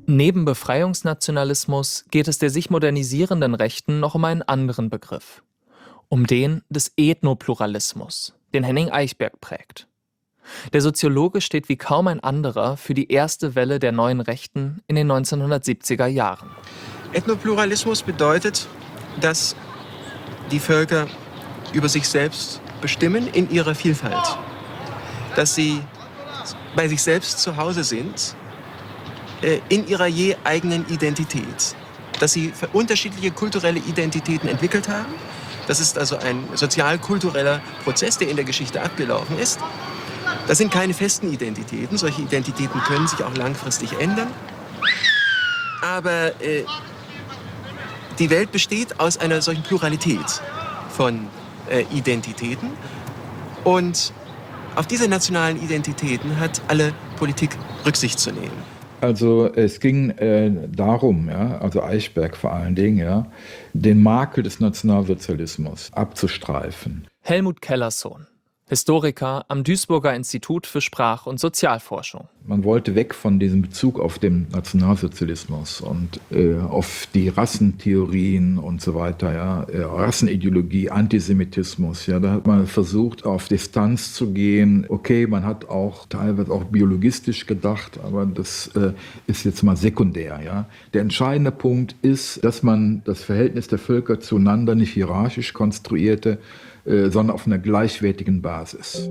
Neben Befreiungsnationalismus geht es der sich modernisierenden Rechten noch um einen anderen Begriff. Um den des Ethnopluralismus, den Henning Eichberg prägt. Der Soziologe steht wie kaum ein anderer für die erste Welle der neuen Rechten in den 1970er Jahren. Ethnopluralismus bedeutet, dass die Völker über sich selbst bestimmen in ihrer Vielfalt. Dass sie bei sich selbst zu Hause sind, in ihrer je eigenen Identität. Dass sie unterschiedliche kulturelle Identitäten entwickelt haben. Das ist also ein sozial-kultureller Prozess, der in der Geschichte abgelaufen ist. Das sind keine festen Identitäten. Solche Identitäten können sich auch langfristig ändern. Aber die Welt besteht aus einer solchen Pluralität von Identitäten. Und auf diese nationalen Identitäten hat alle Politik Rücksicht zu nehmen. Also es ging darum, ja, also Eichberg vor allen Dingen, ja, den Makel des Nationalsozialismus abzustreifen. Helmut Kellersohn, Historiker am Duisburger Institut für Sprach- und Sozialforschung. Man wollte weg von diesem Bezug auf den Nationalsozialismus und auf die Rassentheorien und so weiter, ja, Rassenideologie, Antisemitismus. Ja, da hat man versucht, auf Distanz zu gehen. Okay, man hat auch teilweise auch biologistisch gedacht, aber das ist jetzt mal sekundär. Ja. Der entscheidende Punkt ist, dass man das Verhältnis der Völker zueinander nicht hierarchisch konstruierte, sondern auf einer gleichwertigen Basis.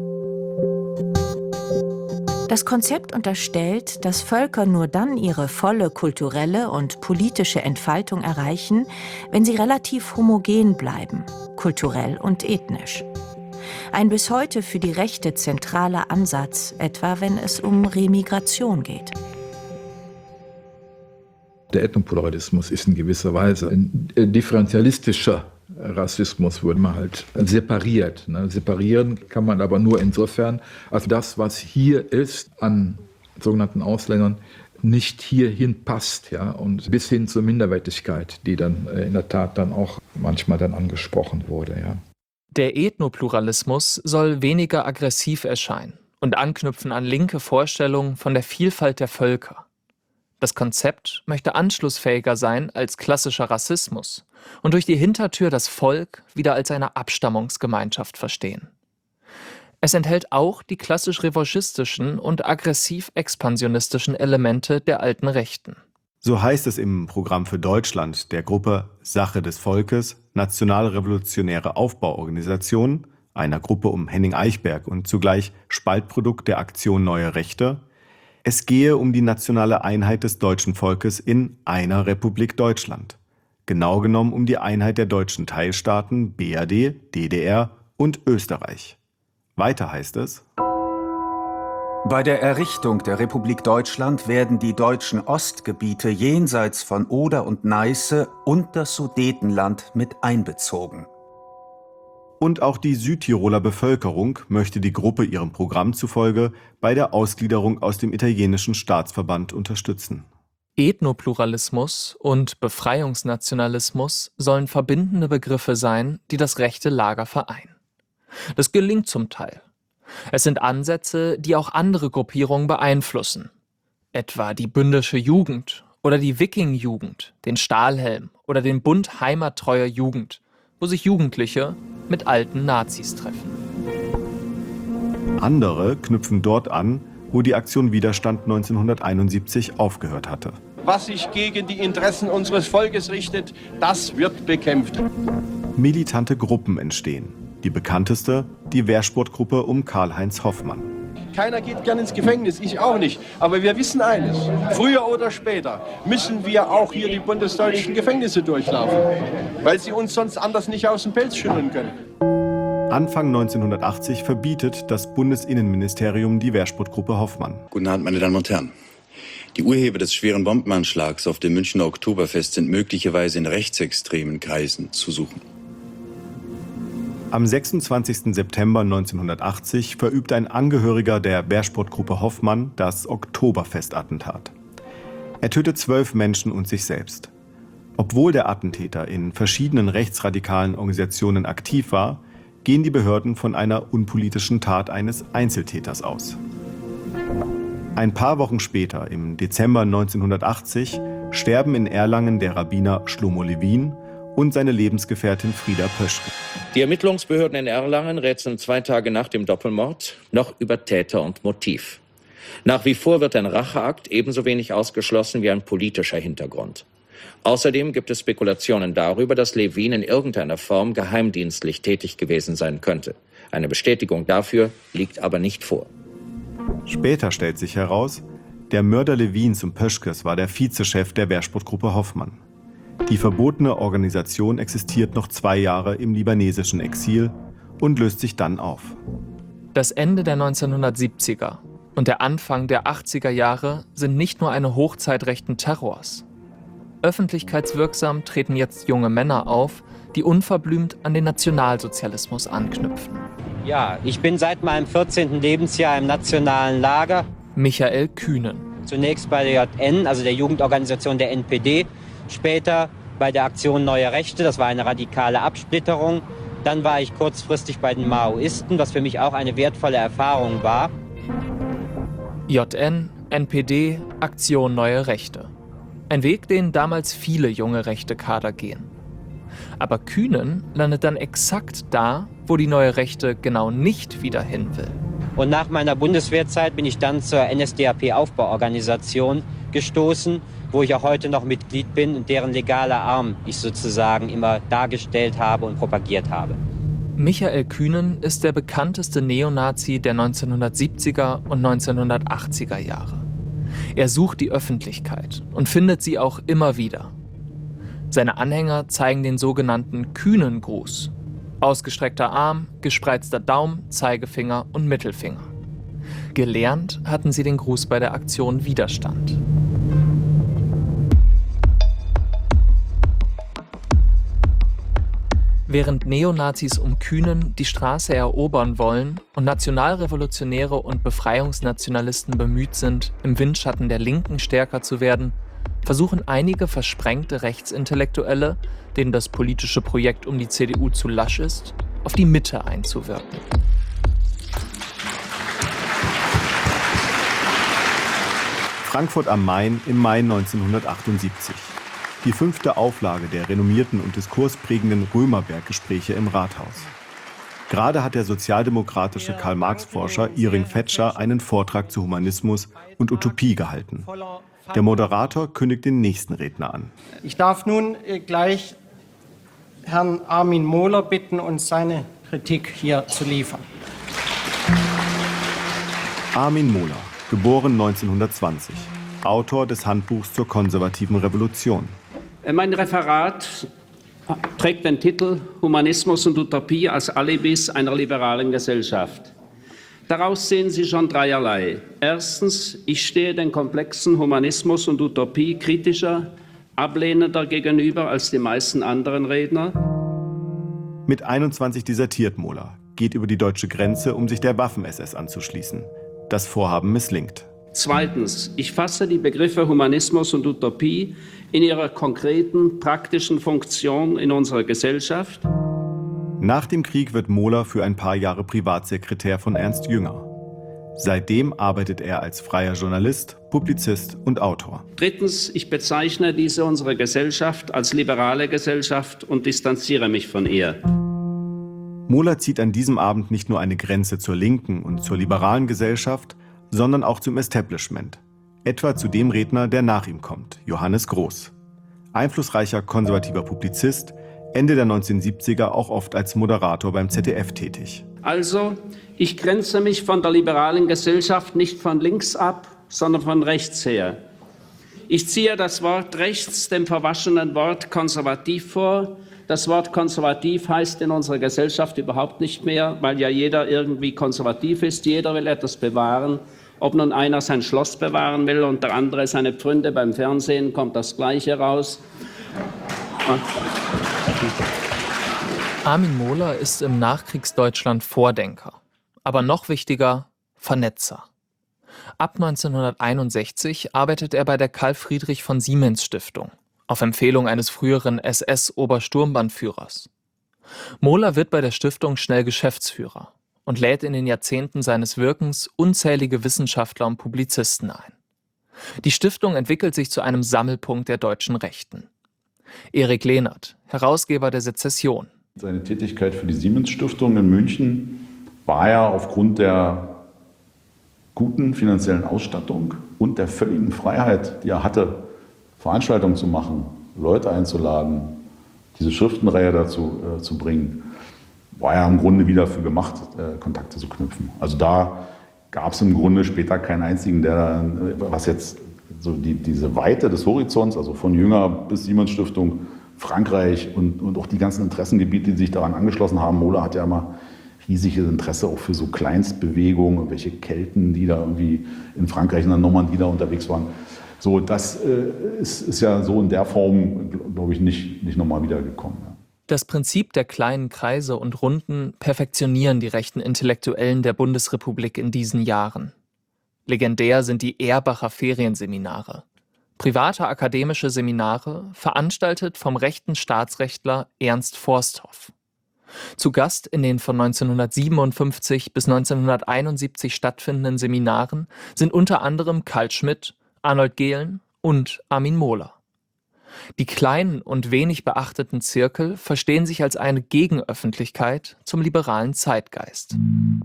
Das Konzept unterstellt, dass Völker nur dann ihre volle kulturelle und politische Entfaltung erreichen, wenn sie relativ homogen bleiben, kulturell und ethnisch. Ein bis heute für die Rechte zentraler Ansatz, etwa wenn es um Remigration geht. Der Ethnopluralismus ist in gewisser Weise ein differenzialistischer Rassismus, wurde man halt separiert. Ne? Separieren kann man aber nur insofern, als das, was hier ist an sogenannten Ausländern, nicht hierhin passt. Ja? Und bis hin zur Minderwertigkeit, die dann in der Tat dann auch manchmal dann angesprochen wurde. Ja? Der Ethnopluralismus soll weniger aggressiv erscheinen und anknüpfen an linke Vorstellungen von der Vielfalt der Völker. Das Konzept möchte anschlussfähiger sein als klassischer Rassismus und durch die Hintertür das Volk wieder als eine Abstammungsgemeinschaft verstehen. Es enthält auch die klassisch revanchistischen und aggressiv-expansionistischen Elemente der alten Rechten. So heißt es im Programm für Deutschland der Gruppe Sache des Volkes, Nationalrevolutionäre Aufbauorganisation, einer Gruppe um Henning Eichberg und zugleich Spaltprodukt der Aktion Neue Rechte. Es gehe um die nationale Einheit des deutschen Volkes in einer Republik Deutschland. Genau genommen um die Einheit der deutschen Teilstaaten BRD, DDR und Österreich. Weiter heißt es: Bei der Errichtung der Republik Deutschland werden die deutschen Ostgebiete jenseits von Oder und Neiße und das Sudetenland mit einbezogen. Und auch die Südtiroler Bevölkerung möchte die Gruppe ihrem Programm zufolge bei der Ausgliederung aus dem italienischen Staatsverband unterstützen. Ethnopluralismus und Befreiungsnationalismus sollen verbindende Begriffe sein, die das rechte Lager vereinen. Das gelingt zum Teil. Es sind Ansätze, die auch andere Gruppierungen beeinflussen, etwa die bündische Jugend oder die Wiking-Jugend, den Stahlhelm oder den Bund heimattreuer Jugend, wo sich Jugendliche mit alten Nazis treffen. Andere knüpfen dort an, wo die Aktion Widerstand 1971 aufgehört hatte. Was sich gegen die Interessen unseres Volkes richtet, das wird bekämpft. Militante Gruppen entstehen. Die bekannteste, die Wehrsportgruppe um Karl-Heinz Hoffmann. Keiner geht gern ins Gefängnis, ich auch nicht. Aber wir wissen eines, früher oder später müssen wir auch hier die bundesdeutschen Gefängnisse durchlaufen, weil sie uns sonst anders nicht aus dem Pelz schütteln können. Anfang 1980 verbietet das Bundesinnenministerium die Wehrsportgruppe Hoffmann. Guten Abend, meine Damen und Herren. Die Urheber des schweren Bombenanschlags auf dem Münchner Oktoberfest sind möglicherweise in rechtsextremen Kreisen zu suchen. Am 26. September 1980 verübt ein Angehöriger der Wehrsportgruppe Hoffmann das Oktoberfestattentat. Er tötet 12 Menschen und sich selbst. Obwohl der Attentäter in verschiedenen rechtsradikalen Organisationen aktiv war, gehen die Behörden von einer unpolitischen Tat eines Einzeltäters aus. Ein paar Wochen später, im Dezember 1980, sterben in Erlangen der Rabbiner Shlomo Levin und seine Lebensgefährtin Frieda Pöschke. Die Ermittlungsbehörden in Erlangen rätseln 2 Tage nach dem Doppelmord noch über Täter und Motiv. Nach wie vor wird ein Racheakt ebenso wenig ausgeschlossen wie ein politischer Hintergrund. Außerdem gibt es Spekulationen darüber, dass Levin in irgendeiner Form geheimdienstlich tätig gewesen sein könnte. Eine Bestätigung dafür liegt aber nicht vor. Später stellt sich heraus, der Mörder Levins und Pöschkes war der Vizechef der Wehrsportgruppe Hoffmann. Die verbotene Organisation existiert noch 2 Jahre im libanesischen Exil und löst sich dann auf. Das Ende der 1970er und der Anfang der 80er Jahre sind nicht nur eine Hochzeit rechten Terrors. Öffentlichkeitswirksam treten jetzt junge Männer auf, die unverblümt an den Nationalsozialismus anknüpfen. Ja, ich bin seit meinem 14. Lebensjahr im nationalen Lager. Michael Kühnen. Zunächst bei der JN, also der Jugendorganisation der NPD, später bei der Aktion Neue Rechte, das war eine radikale Absplitterung. Dann war ich kurzfristig bei den Maoisten, was für mich auch eine wertvolle Erfahrung war. JN, NPD, Aktion Neue Rechte. Ein Weg, den damals viele junge rechte Kader gehen. Aber Kühnen landet dann exakt da, wo die Neue Rechte genau nicht wieder hin will. Und nach meiner Bundeswehrzeit bin ich dann zur NSDAP-Aufbauorganisation gestoßen, wo ich auch heute noch Mitglied bin und deren legaler Arm ich sozusagen immer dargestellt habe und propagiert habe. Michael Kühnen ist der bekannteste Neonazi der 1970er und 1980er Jahre. Er sucht die Öffentlichkeit und findet sie auch immer wieder. Seine Anhänger zeigen den sogenannten Kühnen-Gruß. Ausgestreckter Arm, gespreizter Daumen, Zeigefinger und Mittelfinger. Gelernt hatten sie den Gruß bei der Aktion Widerstand. Während Neonazis um Kühnen die Straße erobern wollen und Nationalrevolutionäre und Befreiungsnationalisten bemüht sind, im Windschatten der Linken stärker zu werden, versuchen einige versprengte Rechtsintellektuelle, denen das politische Projekt um die CDU zu lasch ist, auf die Mitte einzuwirken. Frankfurt am Main im Mai 1978. Die 5. Auflage der renommierten und diskursprägenden Römerberg-Gespräche im Rathaus. Gerade hat der sozialdemokratische Karl-Marx-Forscher Iring Fetscher einen Vortrag zu Humanismus und Utopie gehalten. Der Moderator kündigt den nächsten Redner an. Ich darf nun gleich Herrn Armin Mohler bitten, uns seine Kritik hier zu liefern. Armin Mohler, geboren 1920, Autor des Handbuchs zur konservativen Revolution. Mein Referat trägt den Titel Humanismus und Utopie als Alibis einer liberalen Gesellschaft. Daraus sehen Sie schon dreierlei. Erstens, ich stehe den komplexen Humanismus und Utopie kritischer, ablehnender gegenüber als die meisten anderen Redner. Mit 21 desertiert Mohler, geht über die deutsche Grenze, um sich der Waffen-SS anzuschließen. Das Vorhaben misslingt. Zweitens, ich fasse die Begriffe Humanismus und Utopie in ihrer konkreten, praktischen Funktion in unserer Gesellschaft. Nach dem Krieg wird Mohler für ein paar Jahre Privatsekretär von Ernst Jünger. Seitdem arbeitet er als freier Journalist, Publizist und Autor. Drittens, ich bezeichne diese unsere Gesellschaft als liberale Gesellschaft und distanziere mich von ihr. Mohler zieht an diesem Abend nicht nur eine Grenze zur linken und zur liberalen Gesellschaft, sondern auch zum Establishment. Etwa zu dem Redner, der nach ihm kommt, Johannes Groß. Einflussreicher konservativer Publizist, Ende der 1970er auch oft als Moderator beim ZDF tätig. Also, ich grenze mich von der liberalen Gesellschaft nicht von links ab, sondern von rechts her. Ich ziehe das Wort rechts dem verwaschenen Wort konservativ vor. Das Wort konservativ heißt in unserer Gesellschaft überhaupt nicht mehr, weil ja jeder irgendwie konservativ ist. Jeder will etwas bewahren. Ob nun einer sein Schloss bewahren will und der andere seine Pfründe beim Fernsehen, kommt das Gleiche raus. Armin Mohler ist im Nachkriegsdeutschland Vordenker, aber noch wichtiger, Vernetzer. Ab 1961 arbeitet er bei der Karl-Friedrich-von-Siemens-Stiftung, auf Empfehlung eines früheren SS-Obersturmbannführers. Mohler wird bei der Stiftung schnell Geschäftsführer und lädt in den Jahrzehnten seines Wirkens unzählige Wissenschaftler und Publizisten ein. Die Stiftung entwickelt sich zu einem Sammelpunkt der deutschen Rechten. Erik Lehnert, Herausgeber der Sezession. Seine Tätigkeit für die Siemens-Stiftung in München war ja aufgrund der guten finanziellen Ausstattung und der völligen Freiheit, die er hatte, Veranstaltungen zu machen, Leute einzuladen, diese Schriftenreihe dazu zu bringen, war ja im Grunde wieder dafür gemacht, Kontakte zu knüpfen. Also da gab es im Grunde später keinen einzigen, der, was jetzt so diese Weite des Horizonts, also von Jünger bis Siemens-Stiftung, Frankreich und auch die ganzen Interessengebiete, die sich daran angeschlossen haben. Mohler hat ja immer riesiges Interesse auch für so Kleinstbewegungen, irgendwelche Kelten, die da irgendwie in Frankreich in der Normandie da unterwegs waren. So, das ist ja so in der Form, glaube ich, nicht nochmal wiedergekommen. Ja. Das Prinzip der kleinen Kreise und Runden perfektionieren die rechten Intellektuellen der Bundesrepublik in diesen Jahren. Legendär sind die Erbacher Ferienseminare. Private akademische Seminare, veranstaltet vom rechten Staatsrechtler Ernst Forsthoff. Zu Gast in den von 1957 bis 1971 stattfindenden Seminaren sind unter anderem Carl Schmitt, Arnold Gehlen und Armin Mohler. Die kleinen und wenig beachteten Zirkel verstehen sich als eine Gegenöffentlichkeit zum liberalen Zeitgeist.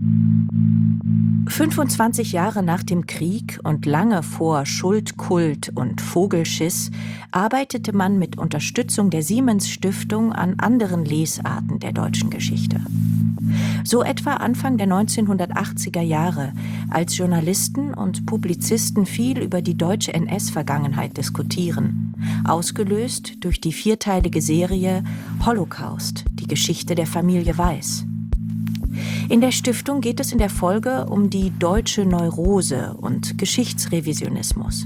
25 Jahre nach dem Krieg und lange vor Schuldkult und Vogelschiss arbeitete man mit Unterstützung der Siemens-Stiftung an anderen Lesarten der deutschen Geschichte. So etwa Anfang der 1980er Jahre, als Journalisten und Publizisten viel über die deutsche NS-Vergangenheit diskutieren, ausgelöst durch die 4-teilige Serie Holocaust, die Geschichte der Familie Weiß. In der Stiftung geht es in der Folge um die deutsche Neurose und Geschichtsrevisionismus.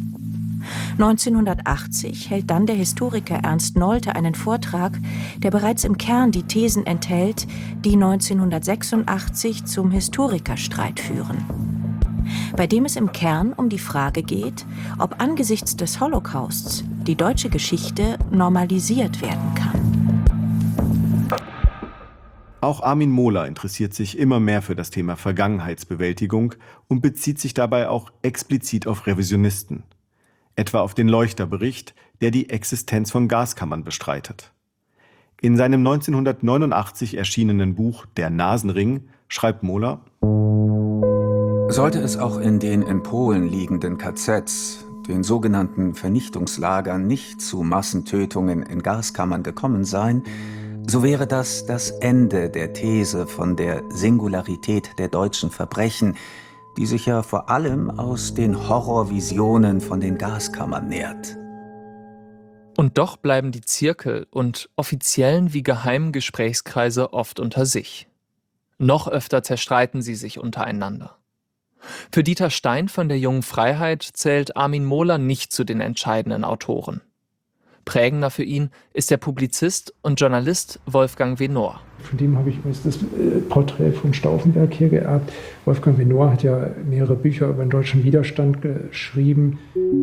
1980 hält dann der Historiker Ernst Nolte einen Vortrag, der bereits im Kern die Thesen enthält, die 1986 zum Historikerstreit führen. Bei dem es im Kern um die Frage geht, ob angesichts des Holocausts die deutsche Geschichte normalisiert werden kann. Auch Armin Mohler interessiert sich immer mehr für das Thema Vergangenheitsbewältigung und bezieht sich dabei auch explizit auf Revisionisten. Etwa auf den Leuchter-Bericht, der die Existenz von Gaskammern bestreitet. In seinem 1989 erschienenen Buch Der Nasenring schreibt Mohler: Sollte es auch in den in Polen liegenden KZs, den sogenannten Vernichtungslagern, nicht zu Massentötungen in Gaskammern gekommen sein, so wäre das das Ende der These von der Singularität der deutschen Verbrechen, die sich ja vor allem aus den Horrorvisionen von den Gaskammern nährt. Und doch bleiben die Zirkel und offiziellen wie geheimen Gesprächskreise oft unter sich. Noch öfter zerstreiten sie sich untereinander. Für Dieter Stein von der Jungen Freiheit zählt Armin Mohler nicht zu den entscheidenden Autoren. Prägender für ihn ist der Publizist und Journalist Wolfgang Venor. Von dem habe ich übrigens das Porträt von Stauffenberg hier geerbt. Wolfgang Venor hat ja mehrere Bücher über den deutschen Widerstand geschrieben.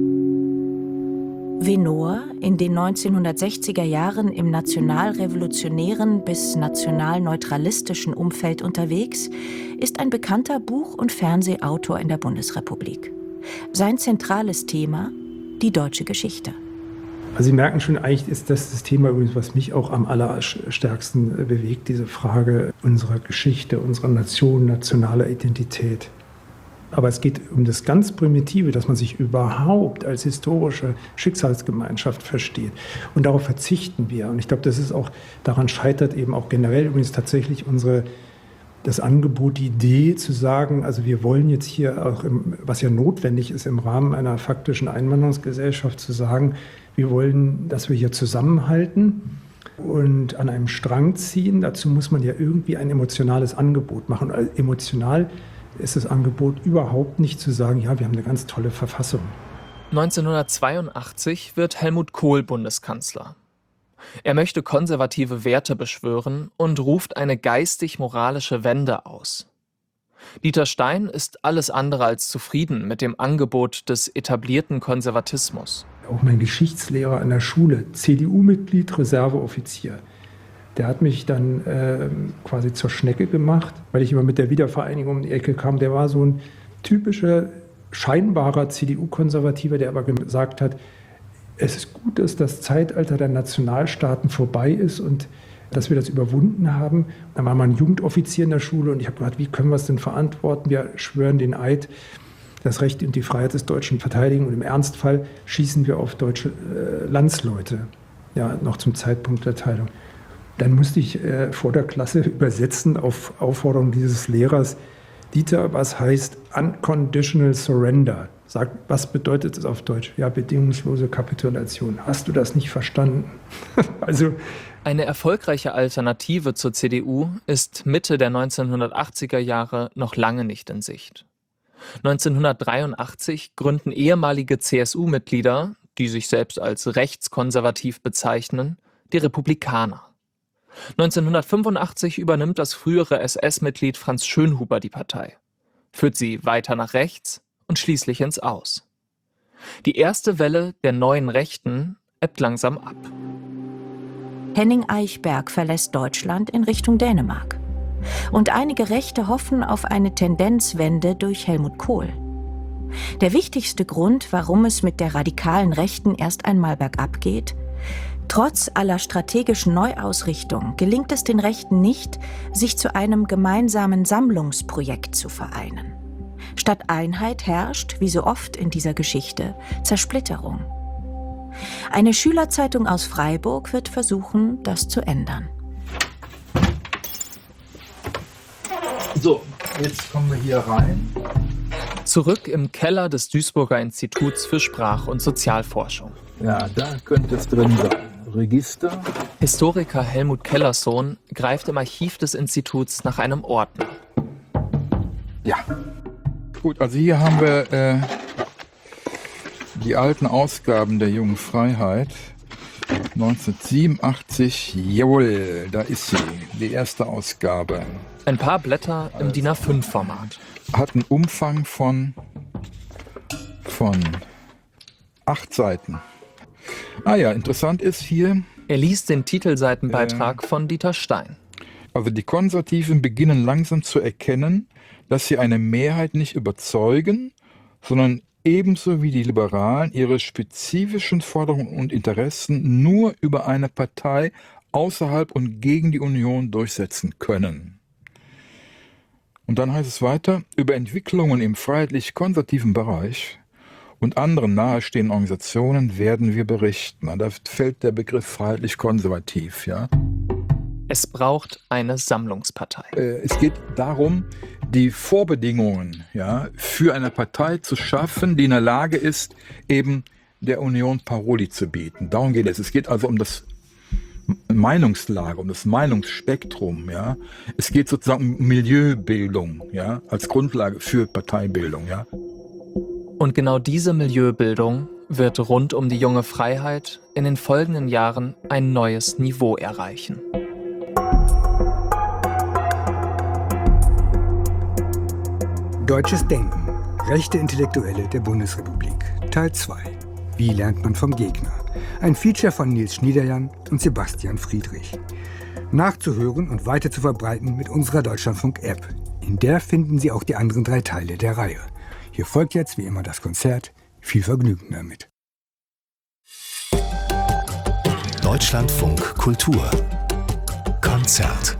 Venor, in den 1960er Jahren im nationalrevolutionären bis nationalneutralistischen Umfeld unterwegs, ist ein bekannter Buch- und Fernsehautor in der Bundesrepublik. Sein zentrales Thema: die deutsche Geschichte. Also Sie merken schon, eigentlich ist das Thema übrigens, was mich auch am allerstärksten bewegt, diese Frage unserer Geschichte, unserer Nation, nationaler Identität. Aber es geht um das ganz Primitive, dass man sich überhaupt als historische Schicksalsgemeinschaft versteht. Und darauf verzichten wir. Und ich glaube, das ist auch, daran scheitert eben auch generell übrigens tatsächlich das Angebot, die Idee zu sagen, also wir wollen jetzt hier auch, was ja notwendig ist im Rahmen einer faktischen Einwanderungsgesellschaft, zu sagen, wir wollen, dass wir hier zusammenhalten und an einem Strang ziehen. Dazu muss man ja irgendwie ein emotionales Angebot machen. Also emotional ist das Angebot überhaupt nicht zu sagen, ja, wir haben eine ganz tolle Verfassung. 1982 wird Helmut Kohl Bundeskanzler. Er möchte konservative Werte beschwören und ruft eine geistig-moralische Wende aus. Dieter Stein ist alles andere als zufrieden mit dem Angebot des etablierten Konservatismus. Auch mein Geschichtslehrer an der Schule, CDU-Mitglied, Reserveoffizier, Der hat mich dann quasi zur Schnecke gemacht, weil ich immer mit der Wiedervereinigung um die Ecke kam. Der war so ein typischer, scheinbarer CDU-Konservativer, der aber gesagt hat, es ist gut, dass das Zeitalter der Nationalstaaten vorbei ist und dass wir das überwunden haben. Dann war mal ein Jugendoffizier in der Schule und ich habe gefragt, wie können wir es denn verantworten? Wir schwören den Eid, das Recht und die Freiheit des Deutschen verteidigen und im Ernstfall schießen wir auf deutsche Landsleute, ja, noch zum Zeitpunkt der Teilung. Dann musste ich vor der Klasse übersetzen auf Aufforderung dieses Lehrers, Dieter, was heißt Unconditional Surrender? Sag, was bedeutet das auf Deutsch? Ja, bedingungslose Kapitulation. Hast du das nicht verstanden? Also eine erfolgreiche Alternative zur CDU ist Mitte der 1980er Jahre noch lange nicht in Sicht. 1983 gründen ehemalige CSU-Mitglieder, die sich selbst als rechtskonservativ bezeichnen, die Republikaner. 1985 übernimmt das frühere SS-Mitglied Franz Schönhuber die Partei, führt sie weiter nach rechts und schließlich ins Aus. Die erste Welle der neuen Rechten ebbt langsam ab. Henning Eichberg verlässt Deutschland in Richtung Dänemark. Und einige Rechte hoffen auf eine Tendenzwende durch Helmut Kohl. Der wichtigste Grund, warum es mit der radikalen Rechten erst einmal bergab geht: Trotz aller strategischen Neuausrichtung gelingt es den Rechten nicht, sich zu einem gemeinsamen Sammlungsprojekt zu vereinen. Statt Einheit herrscht, wie so oft in dieser Geschichte, Zersplitterung. Eine Schülerzeitung aus Freiburg wird versuchen, das zu ändern. So, jetzt kommen wir hier rein. Zurück im Keller des Duisburger Instituts für Sprach- und Sozialforschung. Ja, da könnte es drin sein. Register. Historiker Helmut Kellersohn greift im Archiv des Instituts nach einem Ordner. Ja. Gut, also hier haben wir die alten Ausgaben der Jungen Freiheit. 1987, jawohl, da ist sie, die erste Ausgabe. Ein paar Blätter im DIN A5-Format. Hat einen Umfang von 8 Seiten. Ah ja, interessant ist hier... Er liest den Titelseitenbeitrag von Dieter Stein. Also die Konservativen beginnen langsam zu erkennen, dass sie eine Mehrheit nicht überzeugen, sondern ebenso wie die Liberalen ihre spezifischen Forderungen und Interessen nur über eine Partei außerhalb und gegen die Union durchsetzen können. Und dann heißt es weiter, über Entwicklungen im freiheitlich-konservativen Bereich und anderen nahestehenden Organisationen werden wir berichten. Da fällt der Begriff freiheitlich-konservativ, ja. Es braucht eine Sammlungspartei. Es geht darum, die Vorbedingungen, ja, für eine Partei zu schaffen, die in der Lage ist, eben der Union Paroli zu bieten. Darum geht es. Es geht also um das Meinungslager, um das Meinungsspektrum. Ja. Es geht sozusagen um Milieubildung, ja, als Grundlage für Parteibildung. Ja. Und genau diese Milieubildung wird rund um die junge Freiheit in den folgenden Jahren ein neues Niveau erreichen. Deutsches Denken. Rechte Intellektuelle der Bundesrepublik. Teil 2. Wie lernt man vom Gegner? Ein Feature von Nils Schniederjan und Sebastian Friedrich. Nachzuhören und weiter zu verbreiten mit unserer Deutschlandfunk-App. In der finden Sie auch die anderen 3 Teile der Reihe. Hier folgt jetzt wie immer das Konzert. Viel Vergnügen damit. Deutschlandfunk Kultur Konzert.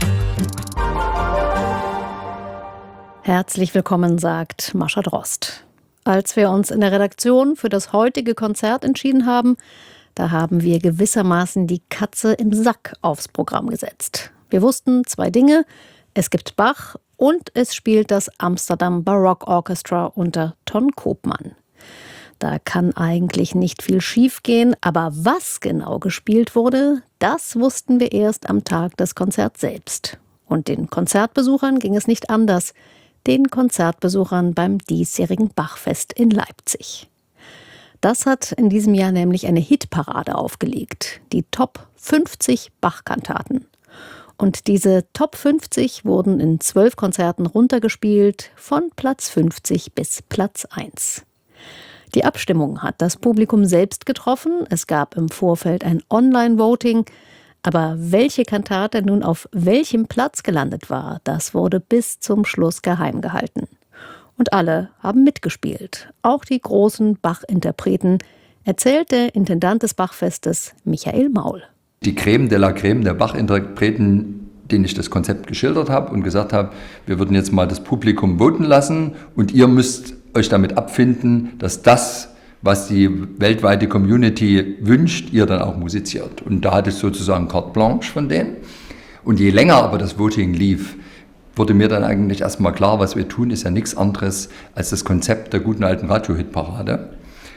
Herzlich willkommen, sagt Mascha Drost. Als wir uns in der Redaktion für das heutige Konzert entschieden haben, da haben wir gewissermaßen die Katze im Sack aufs Programm gesetzt. Wir wussten 2 Dinge: Es gibt Bach und es spielt das Amsterdam Baroque Orchestra unter Ton Koopman. Da kann eigentlich nicht viel schiefgehen, aber was genau gespielt wurde, das wussten wir erst am Tag des Konzerts selbst. Und den Konzertbesuchern ging es nicht anders. Den Konzertbesuchern beim diesjährigen Bachfest in Leipzig. Das hat in diesem Jahr nämlich eine Hitparade aufgelegt, die Top 50 Bach-Kantaten. Und diese Top 50 wurden in 12 Konzerten runtergespielt, von Platz 50 bis Platz 1. Die Abstimmung hat das Publikum selbst getroffen. Es gab im Vorfeld ein Online-Voting. Aber welche Kantate nun auf welchem Platz gelandet war, das wurde bis zum Schluss geheim gehalten. Und alle haben mitgespielt, auch die großen Bach-Interpreten, erzählt der Intendant des Bachfestes Michael Maul. Die Creme de la Creme der Bach-Interpreten, denen ich das Konzept geschildert habe und gesagt habe, wir würden jetzt mal das Publikum voten lassen und ihr müsst euch damit abfinden, dass das, was die weltweite Community wünscht, ihr dann auch musiziert. Und da hatte ich sozusagen carte blanche von denen. Und je länger aber das Voting lief, wurde mir dann eigentlich erstmal klar, was wir tun, ist ja nichts anderes als das Konzept der guten alten Radio-Hit-Parade.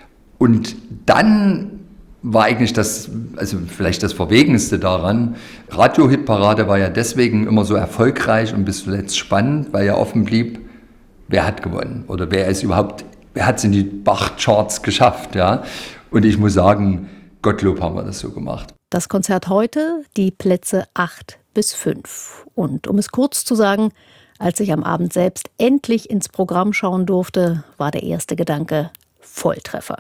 Und dann war eigentlich das, also vielleicht das Verwegenste daran, Radio-Hit-Parade war ja deswegen immer so erfolgreich und bis zuletzt spannend, weil ja offen blieb, wer hat gewonnen oder wer hat es in die Bach-Charts geschafft. Ja? Und ich muss sagen, Gottlob haben wir das so gemacht. Das Konzert heute, die Plätze 8 bis 5. Und um es kurz zu sagen, als ich am Abend selbst endlich ins Programm schauen durfte, war der erste Gedanke Volltreffer.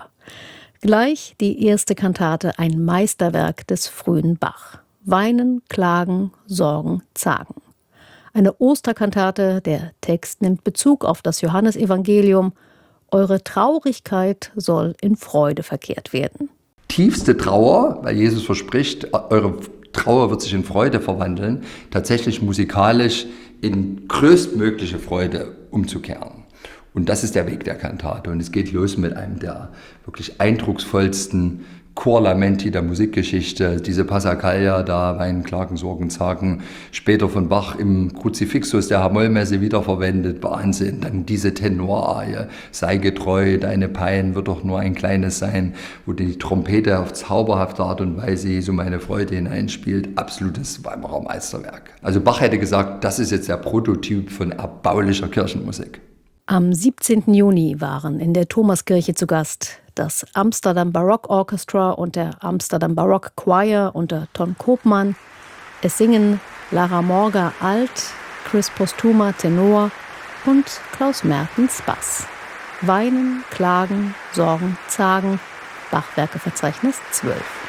Gleich die erste Kantate, ein Meisterwerk des frühen Bach. Weinen, klagen, sorgen, zagen. Eine Osterkantate, der Text nimmt Bezug auf das Johannesevangelium. Eure Traurigkeit soll in Freude verkehrt werden. Tiefste Trauer, weil Jesus verspricht, eure Trauer wird sich in Freude verwandeln, tatsächlich musikalisch in größtmögliche Freude umzukehren. Und das ist der Weg der Kantate. Und es geht los mit einem der wirklich eindrucksvollsten Chorlamenti der Musikgeschichte. Diese Passacaglia, da Weinen, Klagen, Sorgen, Zagen, später von Bach im Kruzifixus der H-Moll-Messe wiederverwendet. Wahnsinn. Dann diese Tenorarie, sei getreu, deine Pein wird doch nur ein kleines sein, wo die Trompete auf zauberhafte Art und Weise so meine Freude hineinspielt. Absolutes Weimarer Meisterwerk. Also Bach hätte gesagt, das ist jetzt der Prototyp von erbaulicher Kirchenmusik. Am 17. Juni waren in der Thomaskirche zu Gast das Amsterdam Baroque Orchestra und der Amsterdam Baroque Choir unter Ton Koopman. Es singen Lara Morga Alt, Chris Postuma Tenor und Klaus Mertens Bass. Weinen, klagen, sorgen, zagen. Bachwerkeverzeichnis 12.